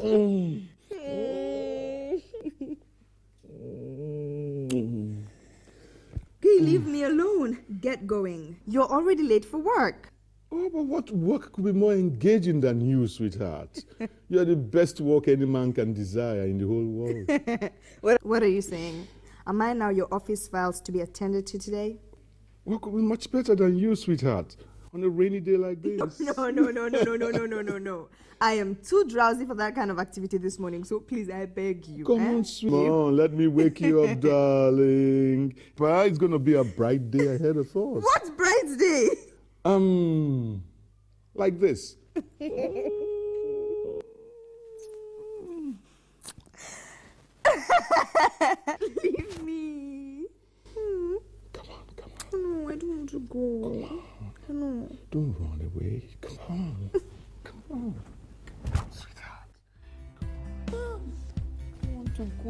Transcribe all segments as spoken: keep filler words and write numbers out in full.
Mm. Okay, leave me alone. Get going. You're already late for work. Oh, but what work could be more engaging than you, sweetheart? You're the best work any man can desire in the whole world. what, what are you saying? Am I now your office files to be attended to today? What could be much better than you, sweetheart, on a rainy day like this? No, no, no, no, no, no, no, no, no, no. I am too drowsy for that kind of activity this morning, so please, I beg you. Come eh? on, sweet. Come on, let me wake you up, darling. But it's going to be a bright day ahead of us. What bright day? Um, like this. Leave me. Come on, come on. No, I don't want to go. Come on. No. Don't run away. Come on. Come on. Sweetheart. I want to go.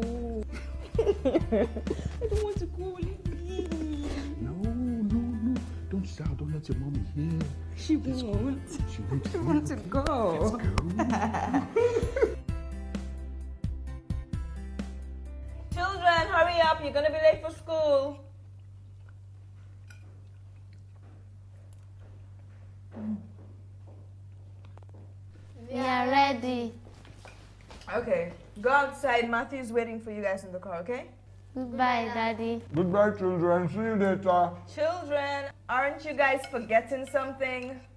I don't want to go. Leave me. No, no, no. Don't shout. Don't let your mommy hear. She Let's won't. Go. She won't I hear. want to go. Let's go. Children, hurry up. You're going to be late for school. We are ready. Okay. Go outside. Matthew's waiting for you guys in the car, okay? Goodbye, Daddy. Goodbye, children. See you later. Children, aren't you guys forgetting something?